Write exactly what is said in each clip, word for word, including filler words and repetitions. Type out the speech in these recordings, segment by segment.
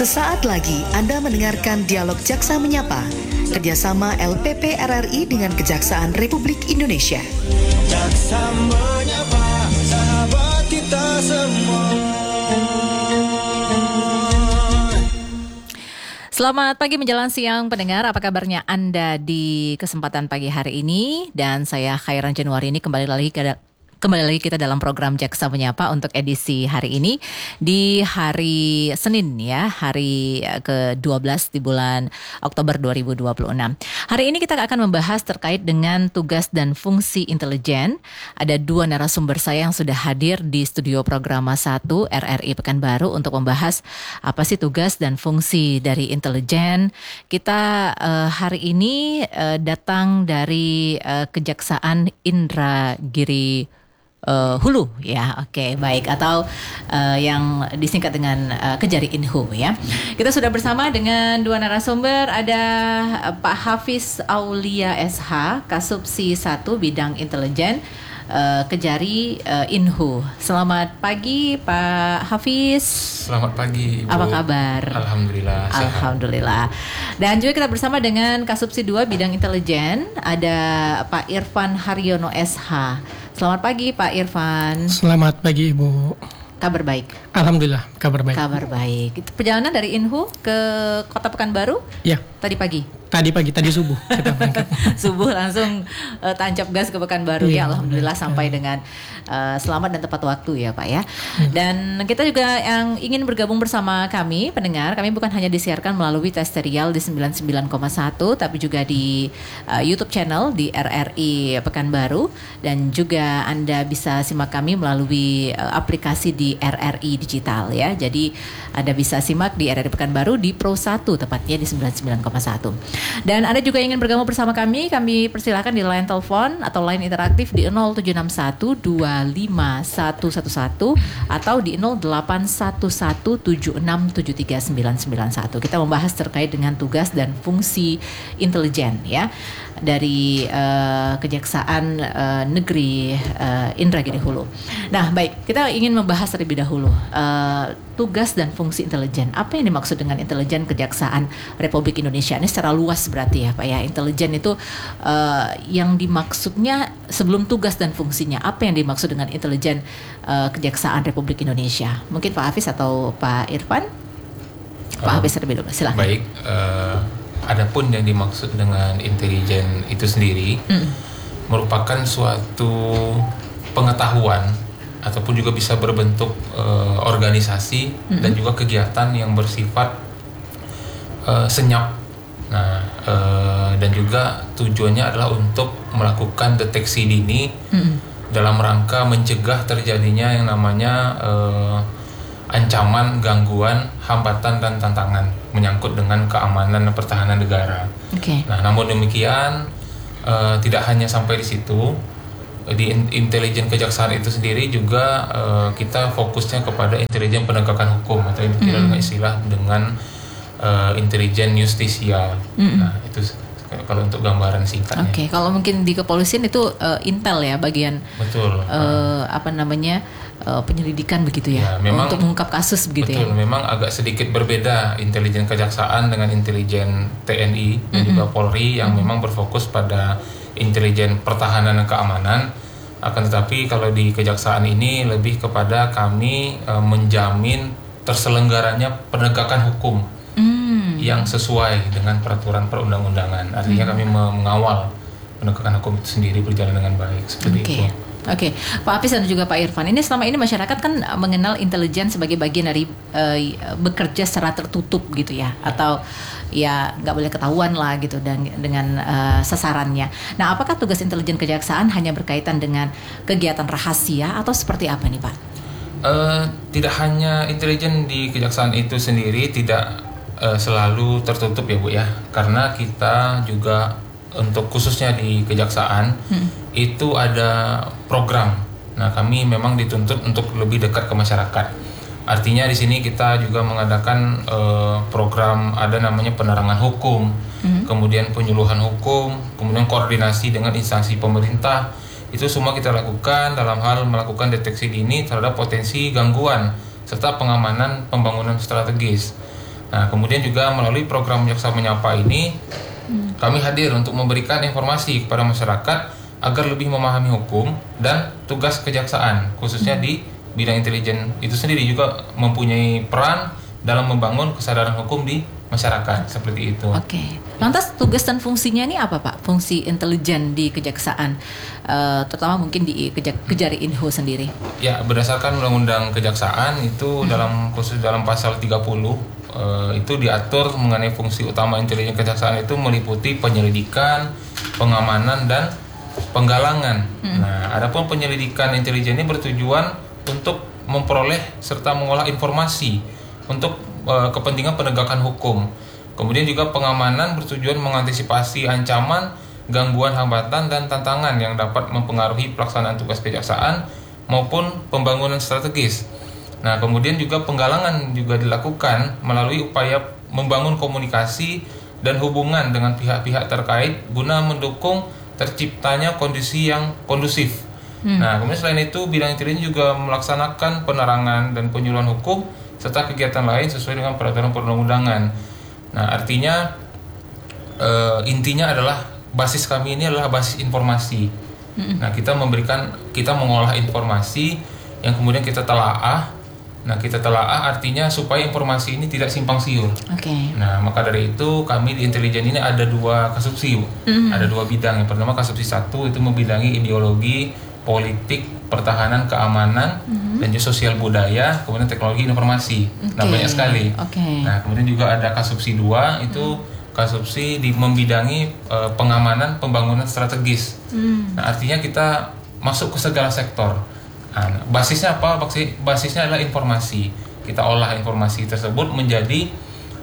Sesaat lagi Anda mendengarkan Dialog Jaksa Menyapa, kerjasama L P P R R I dengan Kejaksaan Republik Indonesia. Jaksa menyapa, sahabat kita semua. Selamat pagi menjelang siang pendengar, apa kabarnya Anda di kesempatan pagi hari ini? Dan saya Khairan Januari ini kembali lagi ke Kembali lagi kita dalam program Jaksa Menyapa untuk edisi hari ini di hari Senin ya, hari ke dua belas di bulan Oktober dua ribu dua puluh enam. Hari ini kita akan membahas terkait dengan tugas dan fungsi intelijen. Ada dua narasumber saya yang sudah hadir di studio Programa satu R R I Pekanbaru untuk membahas apa sih tugas dan fungsi dari intelijen. Kita uh, hari ini uh, datang dari uh, Kejaksaan Indragiri Uh, Hulu ya, oke okay, baik, atau uh, yang disingkat dengan uh, Kejari Inhu ya. Kita sudah bersama dengan dua narasumber, ada uh, Pak Hafiz Aulia S H, Kasubsi satu Bidang Intelijen uh, Kejari uh, Inhu. Selamat pagi Pak Hafiz. Selamat pagi Ibu. Apa kabar? Alhamdulillah. Alhamdulillah. Dan juga kita bersama dengan Kasubsi dua Bidang Intelijen, ada Pak Irfan Haryono S H. Selamat pagi Pak Irfan. Selamat pagi Ibu. Kabar baik? Alhamdulillah, kabar baik. Kabar baik. Itu perjalanan dari Inhu ke Kota Pekanbaru? Ya. Tadi pagi? Tadi pagi, tadi subuh kita berangkat. Subuh langsung uh, tancap gas ke Pekanbaru ya, ya. Alhamdulillah ya. Sampai dengan uh, selamat dan tepat waktu ya Pak ya. Hmm. Dan kita juga yang ingin bergabung bersama kami pendengar, kami bukan hanya disiarkan melalui tes serial di sembilan puluh sembilan koma satu, tapi juga di uh, YouTube channel di R R I Pekanbaru, dan juga Anda bisa simak kami melalui uh, aplikasi di R R I Digital ya. Jadi Anda bisa simak di R R I Pekanbaru di Pro satu, tepatnya di sembilan puluh sembilan koma satu. Dan Anda juga ingin bergabung bersama kami, kami persilakan di line telepon atau line interaktif di nol tujuh enam satu dua lima satu satu satu atau di nol delapan satu satu tujuh enam tujuh tiga sembilan sembilan satu. Kita membahas terkait dengan tugas dan fungsi intelijen ya dari uh, Kejaksaan uh, Negeri uh, Indragiri Hulu. Nah, baik, kita ingin membahas terlebih dahulu uh, tugas dan fungsi intelijen. Apa yang dimaksud dengan intelijen Kejaksaan Republik Indonesia? Ini secara luas berarti ya Pak ya. Intelijen itu uh, yang dimaksudnya sebelum tugas dan fungsinya. Apa yang dimaksud dengan intelijen uh, Kejaksaan Republik Indonesia? Mungkin Pak Hafiz atau Pak Irfan? Pak uh, Hafiz terlebih dahulu, silakan. Baik, uh, adapun yang dimaksud dengan intelijen itu sendiri mm. merupakan suatu pengetahuan ataupun juga bisa berbentuk uh, organisasi mm-hmm. dan juga kegiatan yang bersifat uh, senyap. Nah, uh, dan juga tujuannya adalah untuk melakukan deteksi dini mm-hmm. dalam rangka mencegah terjadinya yang namanya uh, ancaman, gangguan, hambatan dan tantangan menyangkut dengan keamanan dan pertahanan negara. Okay. Nah, namun demikian uh, tidak hanya sampai di situ. Di intelijen kejaksaan itu sendiri juga uh, kita fokusnya kepada intelijen penegakan hukum atau yang dikenal dengan istilah dengan uh, intelijen justisial. Mm-hmm. Nah, itu kalau untuk gambaran singkatnya. Oke, okay. Kalau mungkin di kepolisian itu uh, intel ya bagian. Betul. Uh, apa namanya uh, penyelidikan begitu ya, ya memang, untuk mengungkap kasus begitu betul, ya. Betul, memang agak sedikit berbeda intelijen kejaksaan dengan intelijen T N I dan mm-hmm. juga Polri yang mm-hmm. memang berfokus pada intelijen pertahanan dan keamanan. Akan tetapi kalau di kejaksaan ini lebih kepada kami e, menjamin terselenggaranya penegakan hukum mm. yang sesuai dengan peraturan perundang-undangan. Artinya mm. kami mengawal penegakan hukum itu sendiri berjalan dengan baik seperti okay. itu. Oke, okay. Pak Hafiz dan juga Pak Irfan, ini selama ini masyarakat kan mengenal intelijen sebagai bagian dari uh, bekerja secara tertutup gitu ya, atau ya nggak boleh ketahuan lah gitu dan dengan uh, sasarannya. Nah, apakah tugas intelijen kejaksaan hanya berkaitan dengan kegiatan rahasia atau seperti apa nih Pak? Uh, tidak hanya intelijen di kejaksaan itu sendiri tidak uh, selalu tertutup ya Bu ya, karena kita juga untuk khususnya di kejaksaan hmm. itu ada program. Nah, kami memang dituntut untuk lebih dekat ke masyarakat. Artinya di sini kita juga mengadakan uh, program ada namanya penerangan hukum, hmm. kemudian penyuluhan hukum, kemudian koordinasi dengan instansi pemerintah. Itu semua kita lakukan dalam hal melakukan deteksi dini terhadap potensi gangguan serta pengamanan pembangunan strategis. Nah, kemudian juga melalui program Jaksa Menyapa ini hmm. kami hadir untuk memberikan informasi kepada masyarakat agar lebih memahami hukum dan tugas kejaksaan, khususnya hmm. di bidang intelijen itu sendiri juga mempunyai peran dalam membangun kesadaran hukum di masyarakat, seperti itu. Oke. Okay. Lantas tugas dan fungsinya ini apa, Pak? Fungsi intelijen di kejaksaan, uh, terutama mungkin di Kejak- Kejari Info sendiri. Ya, berdasarkan Undang-Undang Kejaksaan itu hmm. dalam khusus dalam pasal tiga puluh uh, itu diatur mengenai fungsi utama intelijen kejaksaan itu meliputi penyelidikan, pengamanan dan penggalangan. Hmm. Nah, adapun penyelidikan intelijen ini bertujuan untuk memperoleh serta mengolah informasi untuk uh, kepentingan penegakan hukum. Kemudian juga pengamanan bertujuan mengantisipasi ancaman, gangguan, hambatan dan tantangan yang dapat mempengaruhi pelaksanaan tugas kejaksaan maupun pembangunan strategis. Nah, kemudian juga penggalangan juga dilakukan melalui upaya membangun komunikasi dan hubungan dengan pihak-pihak terkait guna mendukung terciptanya kondisi yang kondusif. Hmm. Nah, kemudian selain itu bidang intelijen juga melaksanakan penerangan dan penyuluhan hukum serta kegiatan lain sesuai dengan peraturan perundang-undangan. Nah, artinya e, intinya adalah basis kami ini adalah basis informasi. Hmm. Nah, kita memberikan kita mengolah informasi yang kemudian kita telaah. Nah, kita telaah artinya supaya informasi ini tidak simpang siur. Oke. Okay. Nah, maka dari itu kami di intelijen ini ada dua kasubsi, mm-hmm. ada dua bidang. Yang pertama kasubsi satu itu membidangi ideologi, politik, pertahanan, keamanan, mm-hmm. dan juga sosial budaya, kemudian teknologi informasi. Okay. Nah, banyak sekali. Okay. Nah, kemudian juga ada kasubsi dua itu mm. kasubsi di membidangi uh, pengamanan, pembangunan strategis. Mm. Nah, artinya kita masuk ke segala sektor. Nah, basisnya apa? Basisnya adalah informasi. Kita olah informasi tersebut menjadi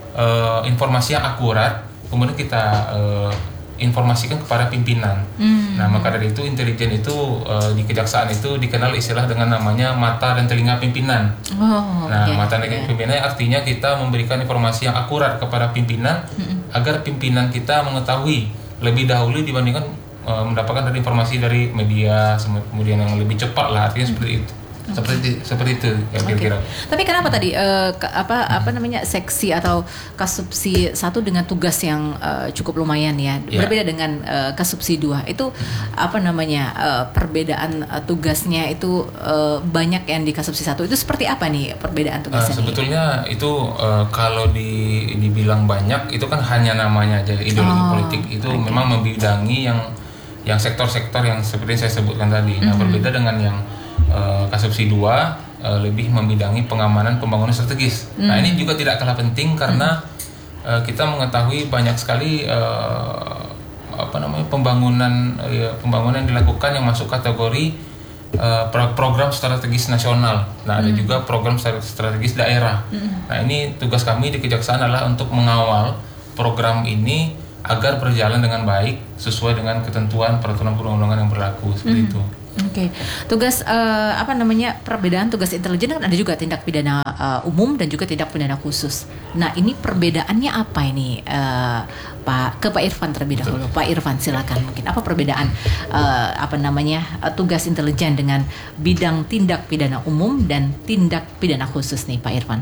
uh, informasi yang akurat, kemudian kita uh, informasikan kepada pimpinan. Hmm. Nah, maka dari itu intelijen itu uh, di kejaksaan itu dikenal istilah dengan namanya mata dan telinga pimpinan. Oh, nah, okay. mata dan telinga okay. pimpinan artinya kita memberikan informasi yang akurat kepada pimpinan hmm. agar pimpinan kita mengetahui lebih dahulu dibandingkan mendapatkan dari informasi dari media, kemudian yang lebih cepat lah, artinya hmm. seperti itu. Okay. Seperti seperti itu kira-kira. Okay. Tapi kenapa tadi uh, ke, apa hmm. apa namanya seksi atau kasubsi satu dengan tugas yang uh, cukup lumayan ya, yeah. berbeda dengan uh, kasubsi dua itu hmm. apa namanya uh, perbedaan uh, tugasnya itu uh, banyak yang di kasubsi satu itu seperti apa nih perbedaan tugasnya? Uh, sebetulnya nih? itu uh, kalau di dibilang banyak itu kan hanya namanya aja ideologi oh, politik itu okay. memang membidangi yang yang sektor-sektor yang seperti saya sebutkan tadi. Mm-hmm. Nah, berbeda dengan yang uh, kasubsi dua uh, lebih membidangi pengamanan pembangunan strategis. Mm-hmm. Nah, ini juga tidak kalah penting karena mm-hmm. uh, kita mengetahui banyak sekali uh, apa namanya pembangunan uh, pembangunan yang dilakukan yang masuk kategori uh, program strategis nasional. Nah, ada mm-hmm. juga program strategis daerah. Mm-hmm. Nah, ini tugas kami di Kejaksaan adalah untuk mengawal program ini agar berjalan dengan baik sesuai dengan ketentuan peraturan perundang-undangan yang berlaku seperti mm-hmm. itu. Oke, okay. Tugas uh, apa namanya perbedaan tugas intelijen kan ada juga tindak pidana uh, umum dan juga tindak pidana khusus. Nah, ini perbedaannya apa ini, uh, Pak? Ke Pak Irfan terlebih dahulu. Pak Irfan, silakan. Mungkin apa perbedaan uh, apa namanya uh, tugas intelijen dengan bidang tindak pidana umum dan tindak pidana khusus nih, Pak Irfan?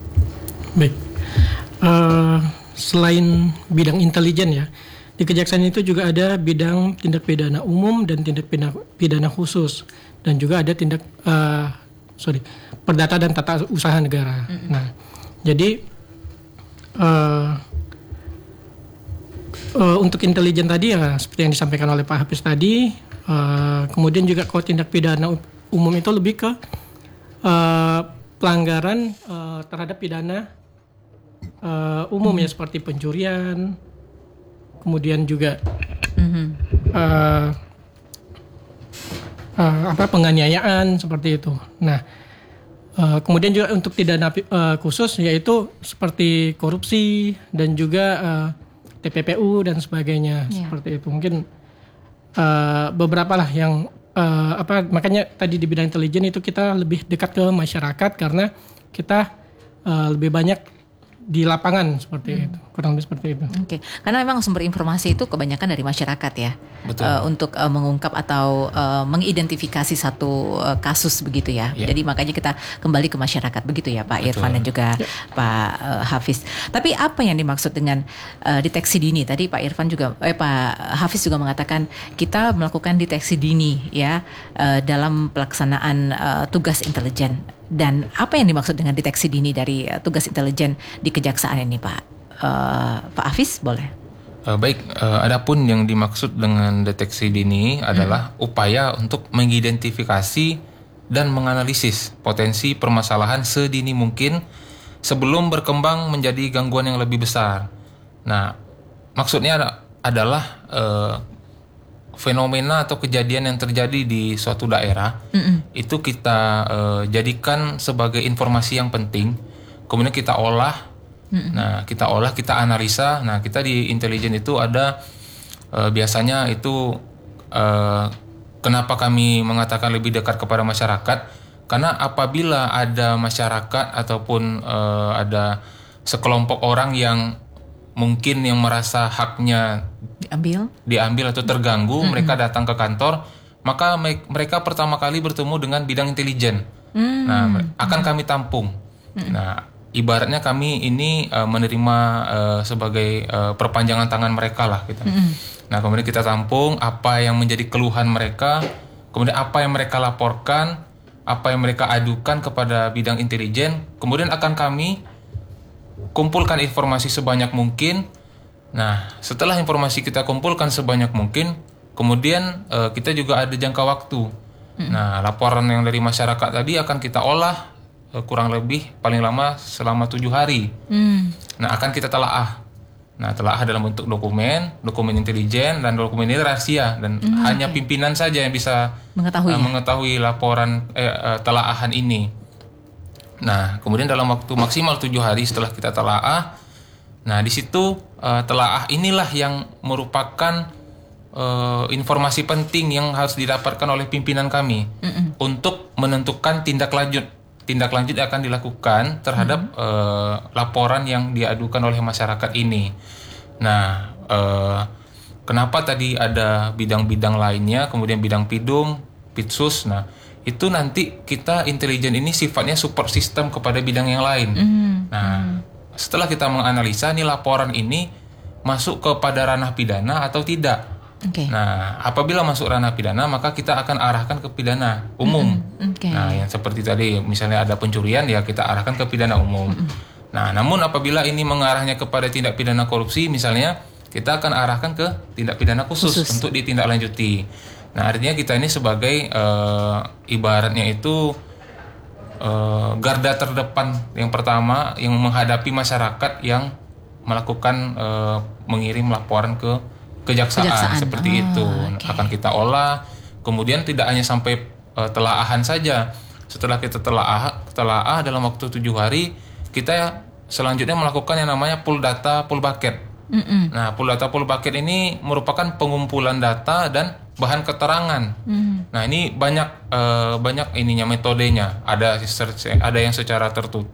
Baik. Uh... Selain bidang intelijen ya, di Kejaksaan itu juga ada bidang tindak pidana umum dan tindak pidana, pidana khusus, dan juga ada tindak uh, sorry perdata dan tata usaha negara. Mm-hmm. Nah, jadi uh, uh, untuk intelijen tadi ya seperti yang disampaikan oleh Pak Hafiz tadi, uh, kemudian juga kalau tindak pidana umum itu lebih ke uh, pelanggaran uh, terhadap pidana Uh, umum hmm. ya seperti pencurian, kemudian juga hmm. uh, uh, apa penganiayaan seperti itu. Nah, uh, kemudian juga untuk pidana uh, khusus yaitu seperti korupsi dan juga uh, T P P U dan sebagainya yeah. seperti itu. Mungkin uh, beberapa lah yang uh, apa makanya tadi di bidang intelijen itu kita lebih dekat ke masyarakat karena kita uh, lebih banyak di lapangan seperti hmm. itu, kurang lebih seperti itu. Oke, okay. Karena memang sumber informasi itu kebanyakan dari masyarakat ya, uh, untuk uh, mengungkap atau uh, mengidentifikasi satu uh, kasus begitu ya. Yeah. Jadi makanya kita kembali ke masyarakat begitu ya, Pak Betul. Irfan dan juga yeah. Pak uh, Hafiz. Tapi apa yang dimaksud dengan uh, deteksi dini? Tadi Pak Irfan juga, eh Pak Hafiz juga mengatakan kita melakukan deteksi dini ya uh, dalam pelaksanaan uh, tugas intelijen. Dan apa yang dimaksud dengan deteksi dini dari uh, tugas intelijen di kejaksaan ini, Pak? Uh, Pak Hafiz, boleh? Uh, baik, uh, adapun yang dimaksud dengan deteksi dini adalah hmm. upaya untuk mengidentifikasi dan menganalisis potensi permasalahan sedini mungkin sebelum berkembang menjadi gangguan yang lebih besar. Nah, maksudnya ada, adalah uh, fenomena atau kejadian yang terjadi di suatu daerah Mm-mm. itu kita uh, jadikan sebagai informasi yang penting, kemudian kita olah, Mm-mm. nah kita olah, kita analisa. Nah kita di intelijen itu ada uh, biasanya itu uh, kenapa kami mengatakan lebih dekat kepada masyarakat, karena apabila ada masyarakat ataupun uh, ada sekelompok orang yang mungkin yang merasa haknya diambil, diambil atau terganggu, mm-hmm. mereka datang ke kantor, maka me- mereka pertama kali bertemu dengan bidang intelijen. Mm-hmm. Nah, akan kami tampung. Mm-hmm. Nah, ibaratnya kami ini uh, menerima uh, sebagai uh, perpanjangan tangan mereka lah, gitu. Mm-hmm. Nah, kemudian kita tampung apa yang menjadi keluhan mereka, kemudian apa yang mereka laporkan, apa yang mereka adukan kepada bidang intelijen, kemudian akan kami kumpulkan informasi sebanyak mungkin. Nah, setelah informasi kita kumpulkan sebanyak mungkin, kemudian uh, kita juga ada jangka waktu. Hmm. Nah, laporan yang dari masyarakat tadi akan kita olah uh, kurang lebih paling lama selama tujuh hari. Hmm. Nah, akan kita telaah. Nah, telaah dalam bentuk dokumen, dokumen intelijen, dan dokumen ini rahasia dan hmm, hanya okay. pimpinan saja yang bisa mengetahui, uh, mengetahui laporan eh, uh, telaahan ini. Nah, kemudian dalam waktu maksimal tujuh hari setelah kita telaah, nah di situ uh, telaah inilah yang merupakan uh, informasi penting yang harus didapatkan oleh pimpinan kami Mm-mm. untuk menentukan tindak lanjut. Tindak lanjut akan dilakukan terhadap mm-hmm. uh, laporan yang diadukan oleh masyarakat ini. Nah, uh, kenapa tadi ada bidang-bidang lainnya, kemudian bidang Pidum, Pitsus, nah itu nanti kita intelijen ini sifatnya support system kepada bidang yang lain. Mm. Nah, mm. setelah kita menganalisa nih laporan ini masuk kepada ranah pidana atau tidak. Okay. Nah, apabila masuk ranah pidana, maka kita akan arahkan ke pidana umum. Mm-hmm. Okay. Nah, yang seperti tadi, misalnya ada pencurian, ya kita arahkan ke pidana umum. Mm-hmm. Nah, namun apabila ini mengarahnya kepada tindak pidana korupsi, misalnya, kita akan arahkan ke tindak pidana khusus, khusus. untuk ditindaklanjuti. Nah, artinya kita ini sebagai uh, ibaratnya itu uh, garda terdepan yang pertama yang menghadapi masyarakat yang melakukan uh, mengirim laporan ke kejaksaan, kejaksaan. seperti oh, itu. Okay. Akan kita olah, kemudian tidak hanya sampai uh, telaahan saja. Setelah kita telaah, telaah dalam waktu tujuh hari, kita selanjutnya melakukan yang namanya pool data, pool bucket. Mm-mm. Nah, pool data, pool bucket ini merupakan pengumpulan data dan bahan keterangan. Mm. Nah, ini banyak uh, banyak ininya metodenya. Ada ada yang secara tertutup,